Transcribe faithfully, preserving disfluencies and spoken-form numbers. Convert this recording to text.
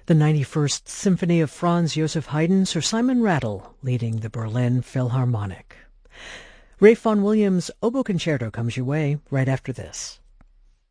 The ninety-first Symphony of Franz Joseph Haydn, Sir Simon Rattle leading the Berlin Philharmonic. Ralph Vaughan Williams' Oboe Concerto comes your way right after this.